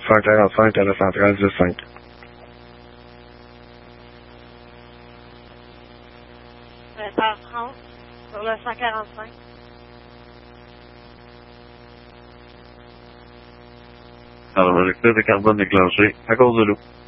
145 à la centrale 10-5. H30 sur le 145. Alors, molécule de carbone déclenchée à cause de l'eau.